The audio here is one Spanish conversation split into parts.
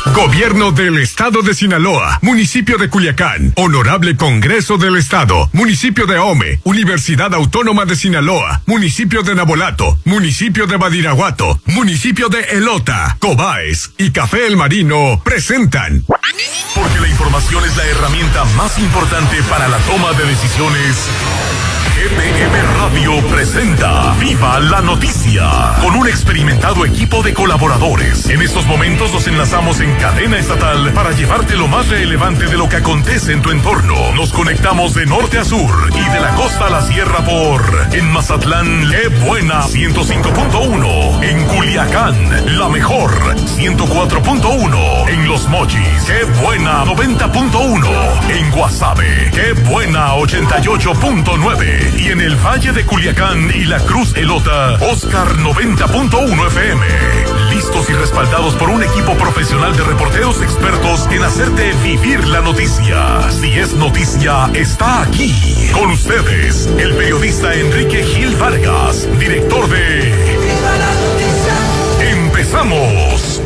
Gobierno del Estado de Sinaloa, Municipio de Culiacán, Honorable Congreso del Estado, Municipio de Ahome, Universidad Autónoma de Sinaloa, Municipio de Nabolato, Municipio de Badiraguato, Municipio de Elota, Cobaes y Café El Marino presentan. Porque la información es la herramienta más importante para la toma de decisiones. GPM Radio presenta Viva la Noticia, con un experimentado equipo de colaboradores. En estos momentos nos enlazamos en cadena estatal para llevarte lo más relevante de lo que acontece en tu entorno. Nos conectamos de norte a sur y de la costa a la sierra en Mazatlán, Qué Buena 105.1, en Culiacán, La Mejor 104.1, en Los Mochis, Qué Buena 90.1, en Guasave, Qué Buena 88.9. Y en el Valle de Culiacán y la Cruz Elota, Oscar 90.1 FM. Listos y respaldados por un equipo profesional de reporteros expertos en hacerte vivir la noticia. Si es noticia, está aquí. Con ustedes, el periodista Enrique Gil Vargas, director de Viva la Noticia. ¡Empezamos!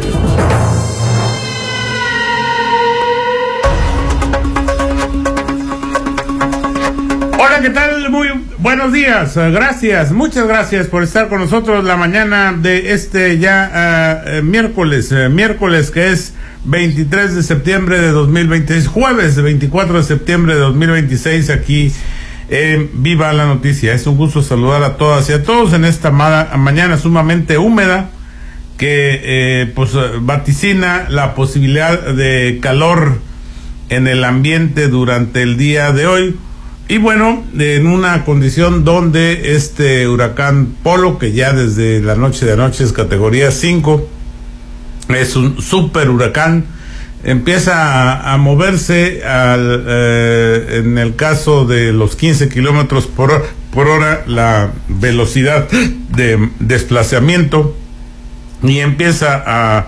Hola, ¿qué tal? Muy buenos días. Gracias, muchas gracias por estar con nosotros la mañana de este miércoles que es 23 de septiembre de 2026, jueves 24 de septiembre de 2026, aquí en Viva la Noticia. Es un gusto saludar a todas y a todos en esta mañana sumamente húmeda que vaticina la posibilidad de calor en el ambiente durante el día de hoy. Y bueno, en una condición donde este huracán Polo, que ya desde la noche de anoche es categoría 5, es un super huracán, empieza a moverse en el caso de los 15 kilómetros por hora, la velocidad de desplazamiento, y empieza a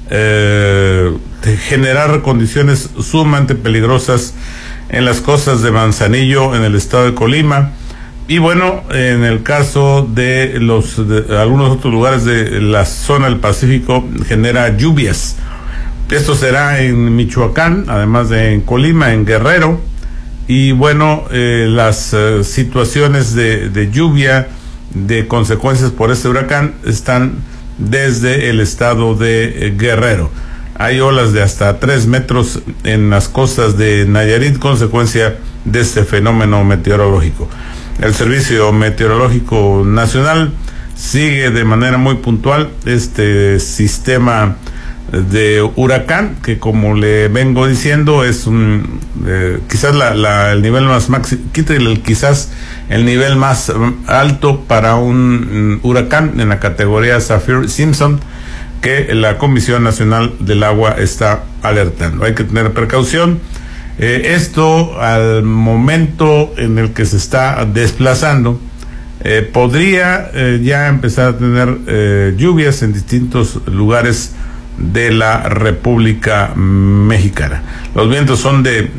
generar condiciones sumamente peligrosas en las costas de Manzanillo, en el estado de Colima, y bueno, en el caso de algunos otros lugares de la zona del Pacífico, genera lluvias. Esto será en Michoacán, además de en Colima, en Guerrero, y bueno, las situaciones de lluvia, de consecuencias por este huracán, están desde el estado de Guerrero. Hay olas de hasta 3 metros en las costas de Nayarit, consecuencia de este fenómeno meteorológico. El Servicio Meteorológico Nacional sigue de manera muy puntual este sistema de huracán, que como le vengo diciendo es quizás el nivel más máximo, quizás el nivel más alto para un huracán en la categoría Saffir-Simpson, que la Comisión Nacional del Agua está alertando. Hay que tener precaución. Esto, al momento en el que se está desplazando, podría ya empezar a tener lluvias en distintos lugares de la República Mexicana. Los vientos son de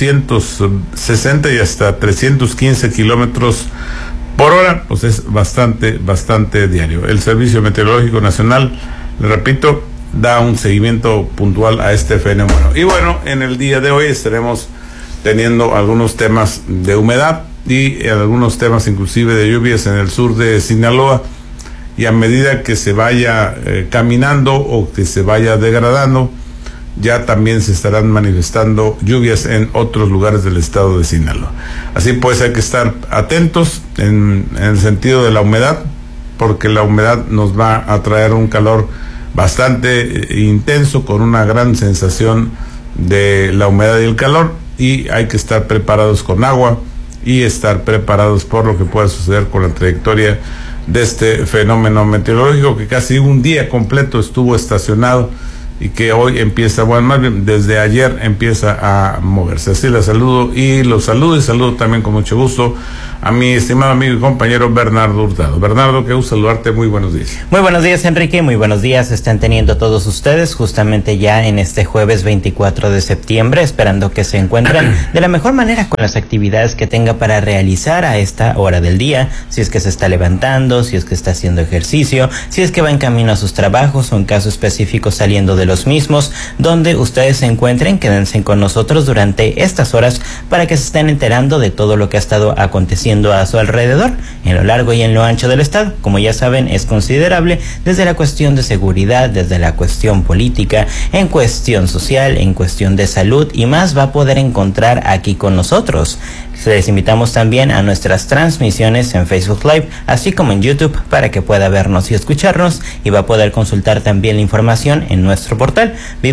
260 y hasta 315 kilómetros por hora, pues es bastante diario. El Servicio Meteorológico Nacional, le repito, da un seguimiento puntual a este fenómeno. Y bueno, en el día de hoy estaremos teniendo algunos temas de humedad y algunos temas inclusive de lluvias en el sur de Sinaloa, y a medida que se vaya caminando o que se vaya degradando, ya también se estarán manifestando lluvias en otros lugares del estado de Sinaloa. Así pues, hay que estar atentos en el sentido de la humedad, porque la humedad nos va a traer un calor bastante intenso, con una gran sensación de la humedad y el calor, y hay que estar preparados con agua y estar preparados por lo que pueda suceder con la trayectoria de este fenómeno meteorológico, que casi un día completo estuvo estacionado y que hoy empieza, bueno, más bien desde ayer empieza a moverse. Así la saludo y los saludo, y saludo también con mucho gusto a mi estimado amigo y compañero Bernardo Hurtado. Bernardo, qué gusto saludarte, muy buenos días. Muy buenos días, Enrique, muy buenos días están teniendo todos ustedes justamente ya en este jueves 24 de septiembre, esperando que se encuentren de la mejor manera con las actividades que tenga para realizar a esta hora del día, si es que se está levantando, si es que está haciendo ejercicio, si es que va en camino a sus trabajos o en caso específico saliendo del de los mismos. Donde ustedes se encuentren, quédense con nosotros durante estas horas para que se estén enterando de todo lo que ha estado aconteciendo a su alrededor, en lo largo y en lo ancho del estado. Como ya saben, es considerable desde la cuestión de seguridad, desde la cuestión política, en cuestión social, en cuestión de salud y más va a poder encontrar aquí con nosotros. Les invitamos también a nuestras transmisiones en Facebook Live, así como en YouTube, para que pueda vernos y escucharnos, y va a poder consultar también la información en nuestro portal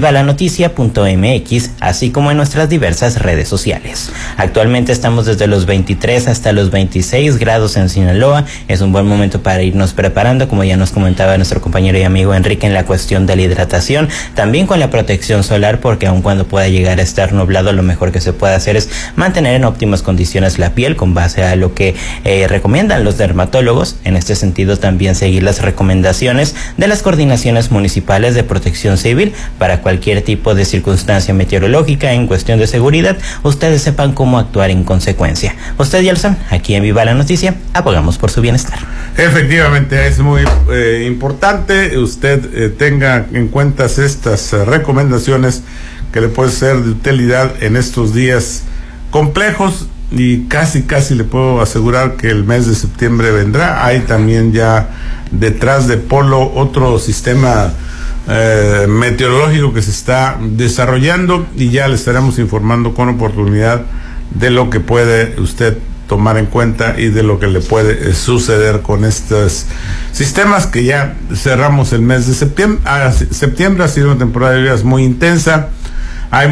vivalanoticia.mx, así como en nuestras diversas redes sociales. Actualmente estamos desde los 23 hasta los 26 grados en Sinaloa. Es un buen momento para irnos preparando, como ya nos comentaba nuestro compañero y amigo Enrique, en la cuestión de la hidratación, también con la protección solar, porque aun cuando pueda llegar a estar nublado, lo mejor que se puede hacer es mantener en óptimas condiciones la piel con base a lo que recomiendan los dermatólogos. En este sentido, también seguir las recomendaciones de las coordinaciones municipales de protección civil para cualquier tipo de circunstancia meteorológica. En cuestión de seguridad, ustedes sepan cómo actuar en consecuencia. Usted ya lo saben, aquí en Viva la Noticia abogamos por su bienestar. Efectivamente, es muy importante usted tenga en cuenta estas recomendaciones que le pueden ser de utilidad en estos días complejos, y casi le puedo asegurar que el mes de septiembre vendrá. Hay también ya detrás de Polo otro sistema meteorológico que se está desarrollando, y ya le estaremos informando con oportunidad de lo que puede usted tomar en cuenta y de lo que le puede suceder con estos sistemas que ya cerramos el mes de septiembre. Septiembre ha sido una temporada de lluvias muy intensa. Hay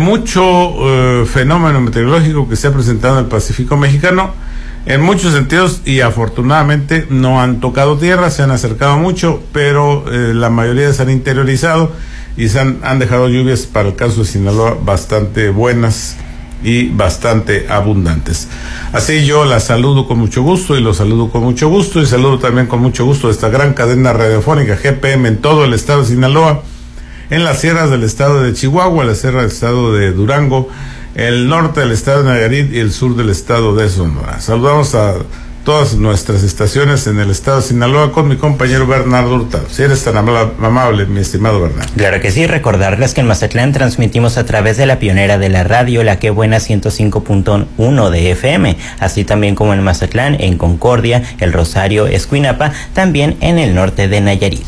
mucho fenómeno meteorológico que se ha presentado en el Pacífico mexicano en muchos sentidos, y afortunadamente no han tocado tierra, se han acercado mucho, pero la mayoría se han interiorizado y han dejado lluvias, para el caso de Sinaloa, bastante buenas y bastante abundantes. Así yo la saludo con mucho gusto, y los saludo con mucho gusto, y saludo también con mucho gusto esta gran cadena radiofónica GPM en todo el estado de Sinaloa, en las sierras del estado de Chihuahua, la sierra del estado de Durango, el norte del estado de Nayarit y el sur del estado de Sonora. Saludamos a todas nuestras estaciones en el estado de Sinaloa con mi compañero Bernardo Hurtado. Si eres tan amable, mi estimado Bernardo. Claro que sí, recordarles que en Mazatlán transmitimos a través de la pionera de la radio, La Que Buena 105.1 de FM, así también como en Mazatlán, en Concordia, El Rosario, Escuinapa, también en el norte de Nayarit.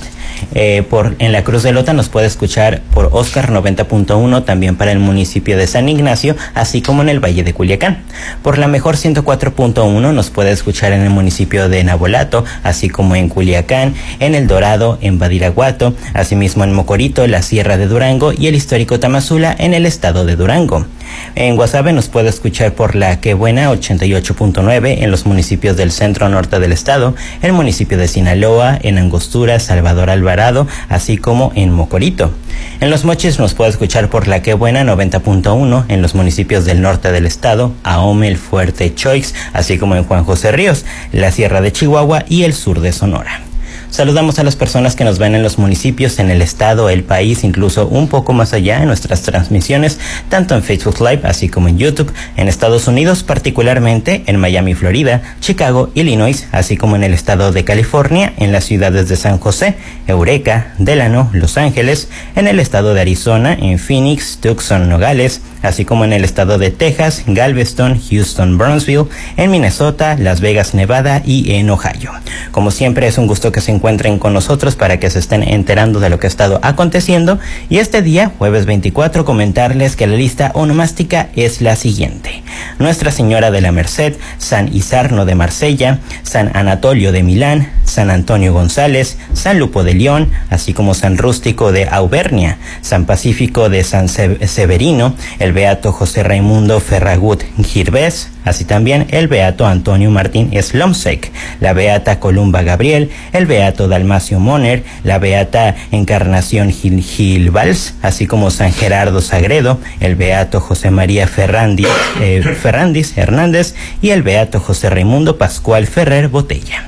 En la Cruz de Lota nos puede escuchar por Oscar 90.1, también para el municipio de San Ignacio, así como en el Valle de Culiacán. Por la Mejor 104.1 nos puede escuchar en el municipio de Nabolato, así como en Culiacán, en El Dorado, en Badiraguato, asimismo en Mocorito, la Sierra de Durango y el histórico Tamazula en el estado de Durango. En Guasave nos puede escuchar por La Que Buena 88.9 en los municipios del centro norte del estado, el municipio de Sinaloa, en Angostura, Salvador Alvarado, así como en Mocorito. En Los Mochis nos puede escuchar por La Que Buena 90.1 en los municipios del norte del estado, Ahome, El Fuerte, Choix, así como en Juan José Ríos, la Sierra de Chihuahua y el sur de Sonora. Saludamos a las personas que nos ven en los municipios, en el estado, el país, incluso un poco más allá en nuestras transmisiones, tanto en Facebook Live así como en YouTube, en Estados Unidos, particularmente en Miami, Florida, Chicago, Illinois, así como en el estado de California, en las ciudades de San José, Eureka, Delano, Los Ángeles, en el estado de Arizona, en Phoenix, Tucson, Nogales, así como en el estado de Texas, Galveston, Houston, Brownsville, en Minnesota, Las Vegas, Nevada y en Ohio. Como siempre, es un gusto que se encuentren con nosotros para que se estén enterando de lo que ha estado aconteciendo, y este día, jueves 24, comentarles que la lista onomástica es la siguiente: Nuestra Señora de la Merced, San Isarno de Marsella, San Anatolio de Milán, San Antonio González, San Lupo de León, así como San Rústico de Auvernia, San Pacífico de San Severino, el Beato José Raimundo Ferragut Girbés, así también el Beato Antonio Martín Slomsek, la Beata Columba Gabriel, el Beato Dalmacio Moner, la Beata Encarnación Gil Valls, así como San Gerardo Sagredo, el Beato José María Ferrandis Hernández y el Beato José Raimundo Pascual Ferrer Botella.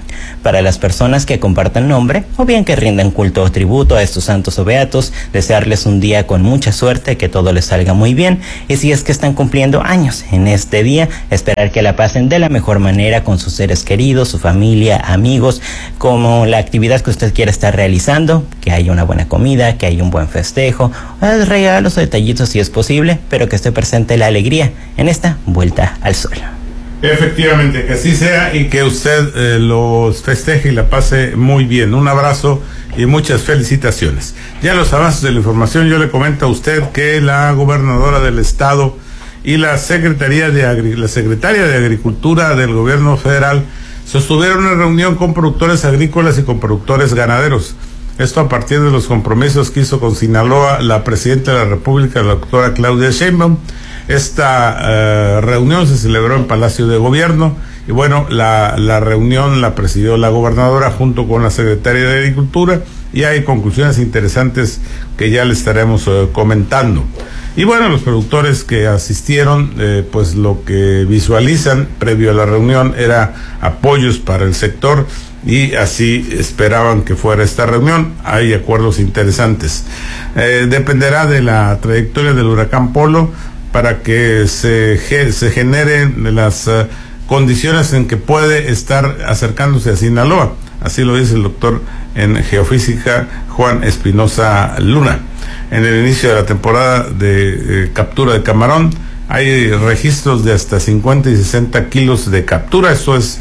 para las personas que compartan nombre o bien que rindan culto o tributo a estos santos o beatos, desearles un día con mucha suerte, que todo les salga muy bien, y si es que están cumpliendo años en este día, esperar que la pasen de la mejor manera con sus seres queridos, su familia, amigos, como la actividad que usted quiera estar realizando, que haya una buena comida, que haya un buen festejo, regalos o detallitos si es posible, pero que esté presente la alegría en esta vuelta al sol. Efectivamente, que así sea y que usted los festeje y la pase muy bien. Un abrazo y muchas felicitaciones. Ya en los avances de la información, yo le comento a usted que la gobernadora del estado y la secretaria de Agricultura del gobierno federal sostuvieron una reunión con productores agrícolas y con productores ganaderos. Esto a partir de los compromisos que hizo con Sinaloa la presidenta de la República, la doctora Claudia Sheinbaum. Esta reunión se celebró en Palacio de Gobierno y bueno, la reunión la presidió la gobernadora junto con la secretaria de Agricultura y hay conclusiones interesantes que ya le estaremos comentando. Y bueno, los productores que asistieron, pues lo que visualizan previo a la reunión era apoyos para el sector y así esperaban que fuera esta reunión. Hay acuerdos interesantes. Dependerá de la trayectoria del huracán Polo para que se generen las condiciones en que puede estar acercándose a Sinaloa. Así lo dice el doctor en geofísica Juan Espinosa Luna. En el inicio de la temporada de captura de camarón hay registros de hasta 50 y 60 kilos de captura. Eso es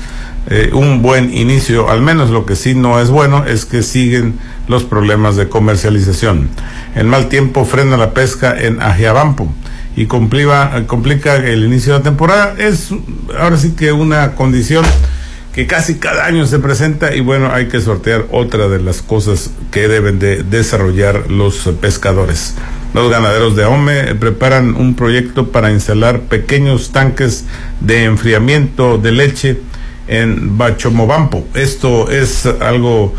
un buen inicio. Al menos lo que sí no es bueno es que siguen los problemas de comercialización. El mal tiempo frena la pesca en Ajiabampo y complica el inicio de la temporada. Es ahora sí que una condición que casi cada año se presenta y bueno, hay que sortear otra de las cosas que deben de desarrollar los pescadores. Los ganaderos de Ahome preparan un proyecto para instalar pequeños tanques de enfriamiento de leche en Bachomobampo. Esto es algo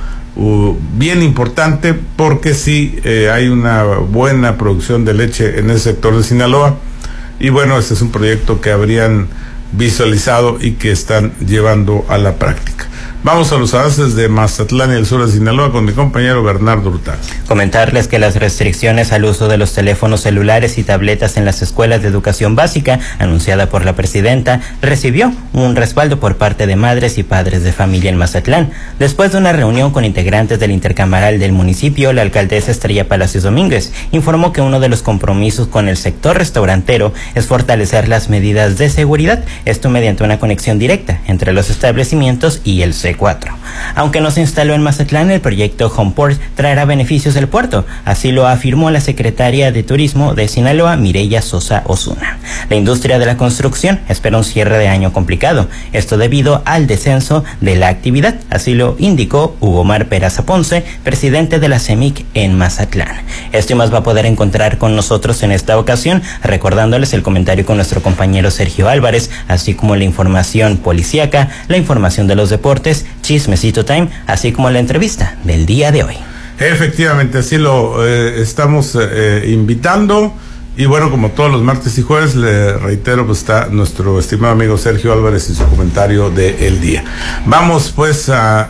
bien importante porque sí hay una buena producción de leche en el sector de Sinaloa y bueno, este es un proyecto que habrían visualizado y que están llevando a la práctica. Vamos a los avances de Mazatlán y el sur de Sinaloa con mi compañero Bernardo Hurtado. Comentarles que las restricciones al uso de los teléfonos celulares y tabletas en las escuelas de educación básica, anunciada por la presidenta, recibió un respaldo por parte de madres y padres de familia en Mazatlán. Después de una reunión con integrantes del intercamaral del municipio, la alcaldesa Estrella Palacios Domínguez informó que uno de los compromisos con el sector restaurantero es fortalecer las medidas de seguridad, esto mediante una conexión directa entre los establecimientos y el C4. Aunque no se instaló en Mazatlán, el proyecto Homeport traerá beneficios del puerto, así lo afirmó la secretaria de Turismo de Sinaloa, Mireya Sosa Osuna. La industria de la construcción espera un cierre de año complicado, esto debido al descenso de la actividad, así lo indicó Hugo Mar Peraza Ponce, presidente de la CEMIC en Mazatlán. Esto y más va a poder encontrar con nosotros en esta ocasión, recordándoles el comentario con nuestro compañero Sergio Álvarez, así como la información policíaca, la información de los deportes, Chismecito Time, así como la entrevista del día de hoy. Efectivamente, así lo estamos invitando. Y bueno, como todos los martes y jueves, le reitero, pues está nuestro estimado amigo Sergio Álvarez y su comentario del día. Vamos pues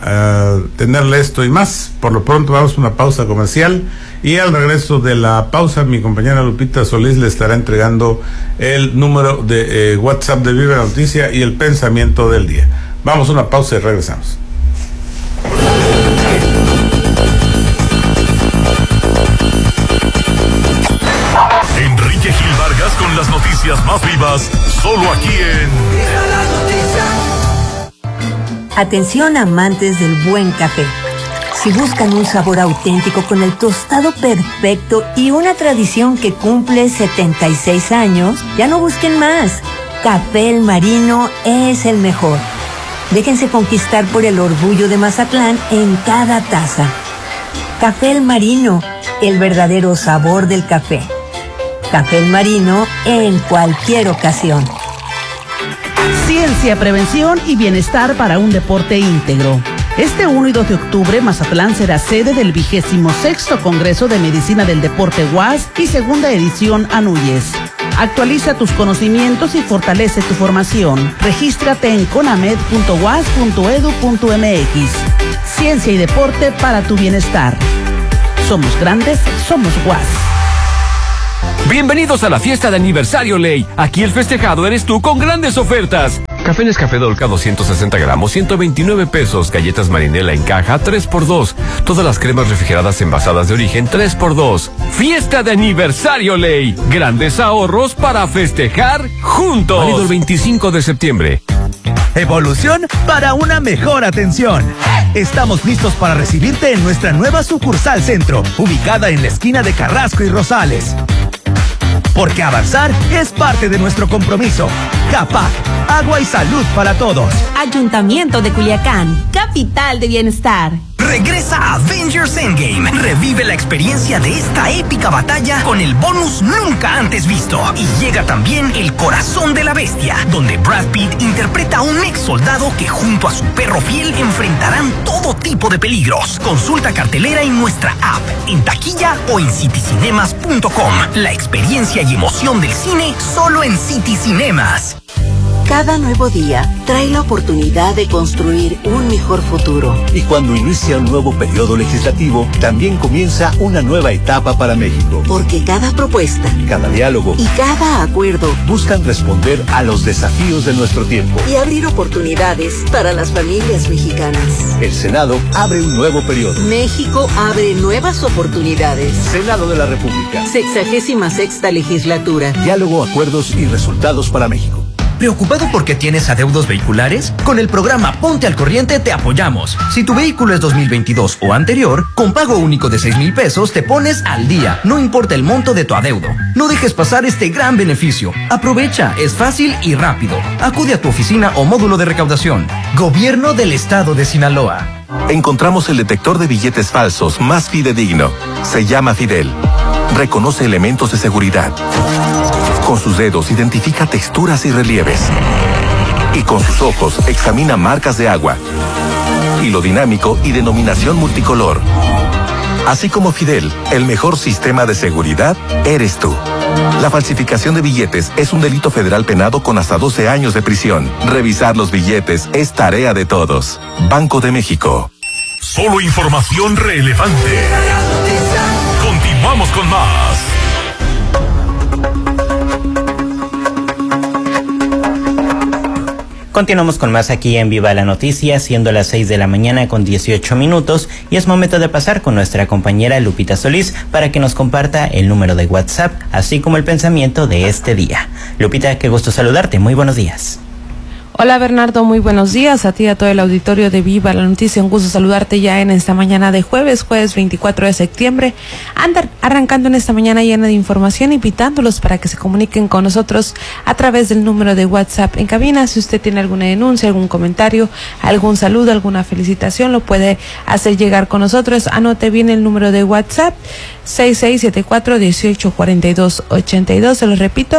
a tenerle esto y más. Por lo pronto vamos a una pausa comercial y al regreso de la pausa mi compañera Lupita Solís le estará entregando el número de WhatsApp de Viva Noticia y el pensamiento del día. Vamos a una pausa y regresamos. Enrique Gil Vargas con las noticias más vivas, solo aquí en Atención amantes del buen café. Si buscan un sabor auténtico con el tostado perfecto y una tradición que cumple 76 años, ya no busquen más. Café El Marino es el mejor. Déjense conquistar por el orgullo de Mazatlán en cada taza. Café El Marino, el verdadero sabor del café. Café El Marino en cualquier ocasión. Ciencia, prevención y bienestar para un deporte íntegro. Este 1 y 2 de octubre, Mazatlán será sede del 26º Congreso de Medicina del Deporte UAS y segunda edición Anuyes. Actualiza tus conocimientos y fortalece tu formación. Regístrate en conamed.uas.edu.mx. Ciencia y deporte para tu bienestar. Somos grandes, somos UAS. Bienvenidos a la fiesta de aniversario Ley. Aquí el festejado eres tú con grandes ofertas. Café Nescafé Dolca 260 gramos, 129 pesos. Galletas Marinela en caja, 3x2. Todas las cremas refrigeradas envasadas de origen, 3x2. Fiesta de aniversario Ley. Grandes ahorros para festejar juntos. Válido el 25 de septiembre. Evolución para una mejor atención. Estamos listos para recibirte en nuestra nueva sucursal centro, ubicada en la esquina de Carrasco y Rosales. Porque avanzar es parte de nuestro compromiso. CAPAC, agua y salud para todos. Ayuntamiento de Culiacán, capital de bienestar. Regresa Avengers Endgame. Revive la experiencia de esta épica batalla con el bonus nunca antes visto. Y llega también El Corazón de la Bestia, donde Brad Pitt interpreta a un ex soldado que junto a su perro fiel enfrentarán todo tipo de peligros. Consulta cartelera en nuestra app, en taquilla o en citycinemas.com. La experiencia y emoción del cine solo en City Cinemas. Cada nuevo día trae la oportunidad de construir un mejor futuro. Y cuando inicia un nuevo periodo legislativo, también comienza una nueva etapa para México. Porque cada propuesta, cada diálogo y cada acuerdo buscan responder a los desafíos de nuestro tiempo y abrir oportunidades para las familias mexicanas. El Senado abre un nuevo periodo. México abre nuevas oportunidades. Senado de la República. 66ª legislatura. Diálogo, acuerdos y resultados para México. ¿Preocupado porque tienes adeudos vehiculares? Con el programa Ponte al Corriente te apoyamos. Si tu vehículo es 2022 o anterior, con pago único de 6,000 pesos te pones al día, no importa el monto de tu adeudo. No dejes pasar este gran beneficio. Aprovecha, es fácil y rápido. Acude a tu oficina o módulo de recaudación. Gobierno del Estado de Sinaloa. Encontramos el detector de billetes falsos más fidedigno. Se llama Fidel. Reconoce elementos de seguridad. Con sus dedos identifica texturas y relieves. Y con sus ojos examina marcas de agua. Hilo dinámico y denominación multicolor. Así como Fidel, el mejor sistema de seguridad eres tú. La falsificación de billetes es un delito federal penado con hasta 12 años de prisión. Revisar los billetes es tarea de todos. Banco de México. Solo información relevante. Continuamos con más. Continuamos con más aquí en Viva la Noticia, siendo las 6 de la mañana con 18 minutos, y es momento de pasar con nuestra compañera Lupita Solís para que nos comparta el número de WhatsApp, así como el pensamiento de este día. Lupita, qué gusto saludarte, muy buenos días. Hola Bernardo, muy buenos días a ti y a todo el auditorio de Viva la Noticia. Un gusto saludarte ya en esta mañana de jueves 24 de septiembre. Arrancando en esta mañana llena de información, invitándolos para que se comuniquen con nosotros a través del número de WhatsApp en cabina. Si usted tiene alguna denuncia, algún comentario, algún saludo, alguna felicitación, lo puede hacer llegar con nosotros. Anote bien el número de WhatsApp, 6674-1842-82. Se lo repito,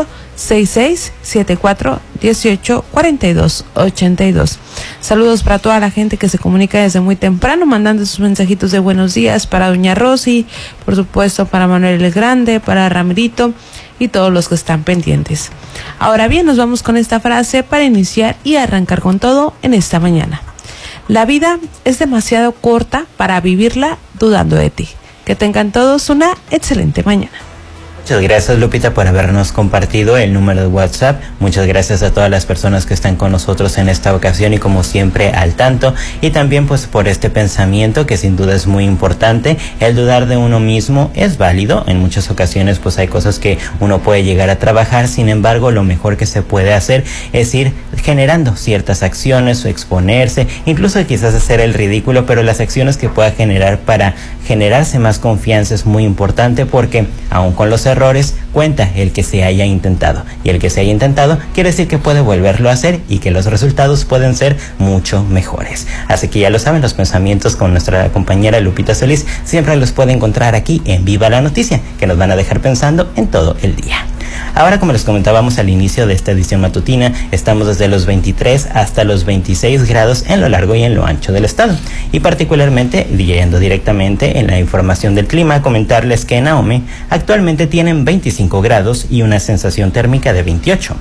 6674-1842-82. Saludos para toda la gente que se comunica desde muy temprano, mandando sus mensajitos de buenos días para doña Rosy, por supuesto para Manuel el Grande, para Ramirito y todos los que están pendientes. Ahora bien, nos vamos con esta frase para iniciar y arrancar con todo en esta mañana. La vida es demasiado corta para vivirla dudando de ti. Que tengan todos una excelente mañana. Muchas gracias, Lupita, por habernos compartido el número de WhatsApp. Muchas gracias a todas las personas que están con nosotros en esta ocasión y como siempre al tanto. Y también pues por este pensamiento que sin duda es muy importante. El dudar de uno mismo es válido. En muchas ocasiones pues hay cosas que uno puede llegar a trabajar. Sin embargo, lo mejor que se puede hacer es ir generando ciertas acciones o exponerse, incluso quizás hacer el ridículo, pero las acciones que pueda generar para generarse más confianza es muy importante, porque aun con los errores cuenta el que se haya intentado, y el que se haya intentado quiere decir que puede volverlo a hacer y que los resultados pueden ser mucho mejores. Así que ya lo saben, los pensamientos con nuestra compañera Lupita Solís siempre los puede encontrar aquí en Viva la Noticia, que nos van a dejar pensando en todo el día. Ahora, como les comentábamos al inicio de esta edición matutina, estamos desde los 23 hasta los 26 grados en lo largo y en lo ancho del estado. Y particularmente, yendo directamente en la información del clima, comentarles que en Ahome actualmente tienen 25 grados y una sensación térmica de 28.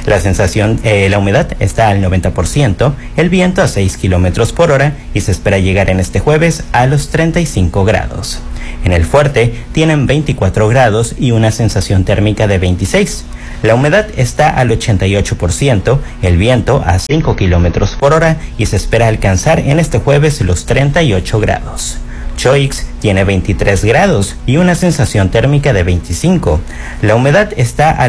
La humedad está al 90%, el viento a 6 kilómetros por hora y se espera llegar en este jueves a los 35 grados. En el Fuerte tienen 24 grados y una sensación térmica de 26. La humedad está al 88%, el viento a 5 kilómetros por hora y se espera alcanzar en este jueves los 38 grados. Choix tiene 23 grados y una sensación térmica de 25. La humedad está al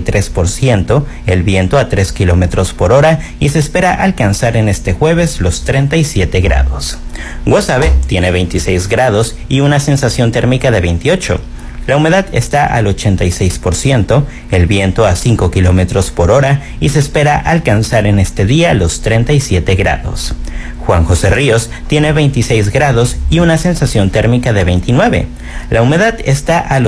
83%, el viento a 3 kilómetros por hora y se espera alcanzar en este jueves los 37 grados. Guasave tiene 26 grados y una sensación térmica de 28. La humedad está al 86%, el viento a 5 kilómetros por hora y se espera alcanzar en este día los 37 grados. Juan José Ríos tiene 26 grados y una sensación térmica de 29. La humedad está al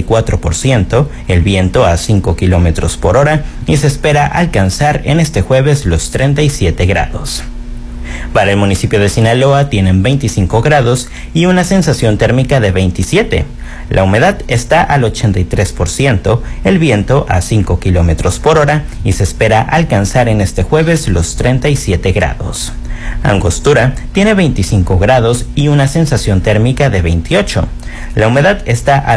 84%, el viento a 5 kilómetros por hora y se espera alcanzar en este jueves los 37 grados. Para el municipio de Sinaloa tienen 25 grados y una sensación térmica de 27. La humedad está al 83%, el viento a 5 kilómetros por hora y se espera alcanzar en este jueves los 37 grados. Angostura tiene 25 grados y una sensación térmica de 28. La humedad está al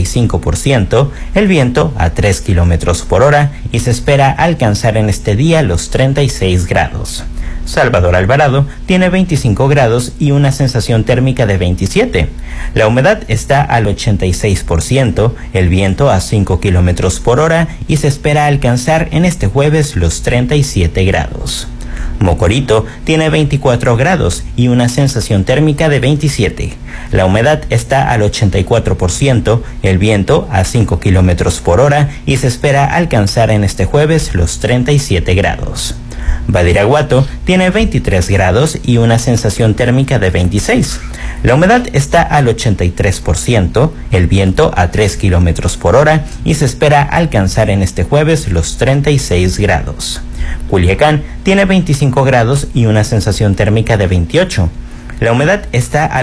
85%, el viento a 3 kilómetros por hora y se espera alcanzar en este día los 36 grados. Salvador Alvarado tiene 25 grados y una sensación térmica de 27. La humedad está al 86%, el viento a 5 kilómetros por hora y se espera alcanzar en este jueves los 37 grados. Mocorito tiene 24 grados y una sensación térmica de 27. La humedad está al 84%, el viento a 5 kilómetros por hora y se espera alcanzar en este jueves los 37 grados. Badiraguato tiene 23 grados y una sensación térmica de 26. La humedad está al 83%, el viento a 3 kilómetros por hora y se espera alcanzar en este jueves los 36 grados. Culiacán tiene 25 grados y una sensación térmica de 28. La humedad está al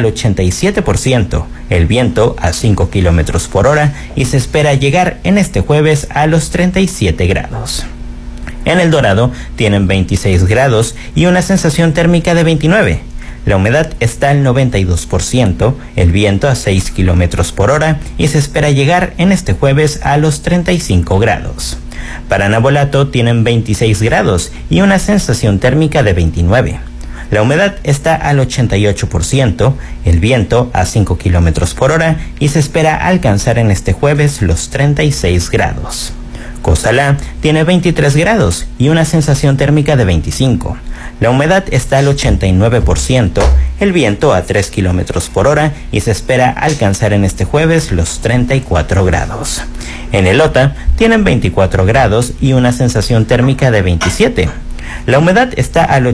87%, el viento a 5 kilómetros por hora y se espera llegar en este jueves a los 37 grados. En El Dorado tienen 26 grados y una sensación térmica de 29. La humedad está al 92%, el viento a 6 kilómetros por hora y se espera llegar en este jueves a los 35 grados. Para Nabolato tienen 26 grados y una sensación térmica de 29. La humedad está al 88%, el viento a 5 kilómetros por hora y se espera alcanzar en este jueves los 36 grados. Cozalá tiene 23 grados y una sensación térmica de 25. La humedad está al 89%, el viento a 3 kilómetros por hora y se espera alcanzar en este jueves los 34 grados. En Elota tienen 24 grados y una sensación térmica de 27. La humedad está al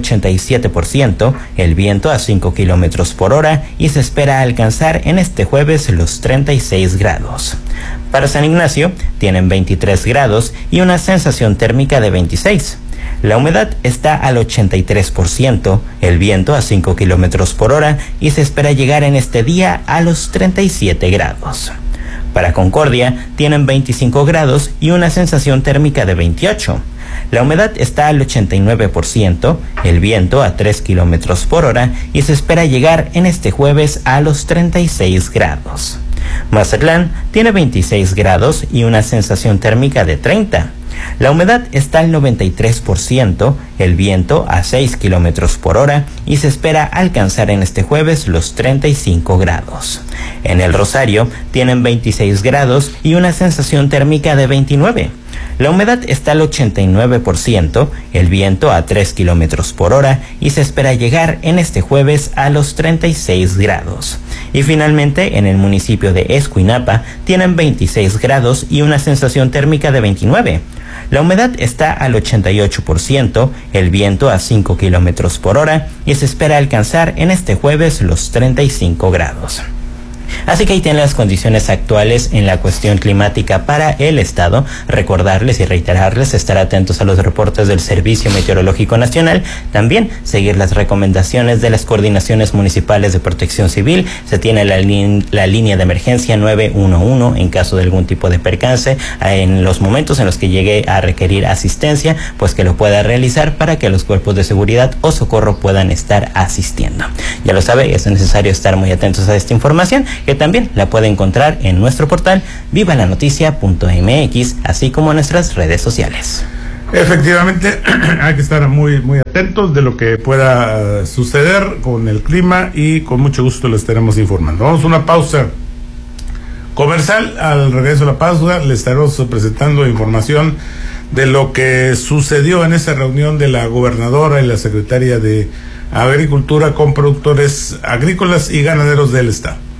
87%, el viento a 5 kilómetros por hora y se espera alcanzar en este jueves los 36 grados. Para San Ignacio tienen 23 grados y una sensación térmica de 26. La humedad está al 83%, el viento a 5 kilómetros por hora y se espera llegar en este día a los 37 grados. Para Concordia tienen 25 grados y una sensación térmica de 28. La humedad está al 89%, el viento a 3 kilómetros por hora y se espera llegar en este jueves a los 36 grados. Mazatlán tiene 26 grados y una sensación térmica de 30. La humedad está al 93%, el viento a 6 kilómetros por hora y se espera alcanzar en este jueves los 35 grados. En El Rosario tienen 26 grados y una sensación térmica de 29. La humedad está al 89%, el viento a 3 kilómetros por hora y se espera llegar en este jueves a los 36 grados. Y finalmente, en el municipio de Escuinapa tienen 26 grados y una sensación térmica de 29. La humedad está al 88%, el viento a 5 kilómetros por hora y se espera alcanzar en este jueves los 35 grados. Así que ahí tienen las condiciones actuales en la cuestión climática para el estado. Recordarles y reiterarles estar atentos a los reportes del Servicio Meteorológico Nacional, también seguir las recomendaciones de las coordinaciones municipales de protección civil. Se tiene la línea de emergencia 911 en caso de algún tipo de percance, en los momentos en los que llegue a requerir asistencia, pues que lo pueda realizar para que los cuerpos de seguridad o socorro puedan estar asistiendo. Ya lo sabe, es necesario estar muy atentos a esta información, que también la puede encontrar en nuestro portal vivalanoticia.mx, así como en nuestras redes sociales. Efectivamente, hay que estar muy atentos de lo que pueda suceder con el clima y con mucho gusto les estaremos informando. Vamos a una pausa comercial. Al regreso de la pausa les estaremos presentando información de lo que sucedió en esa reunión de la gobernadora y la secretaria de Agricultura con productores agrícolas y ganaderos del estado.